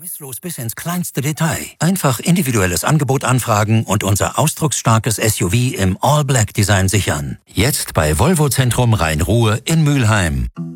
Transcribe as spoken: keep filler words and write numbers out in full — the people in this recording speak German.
Kompromisslos bis ins kleinste Detail. Einfach individuelles Angebot anfragen und unser ausdrucksstarkes S U V im All-Black-Design sichern. Jetzt bei Volvo Zentrum Rhein-Ruhr in Mülheim.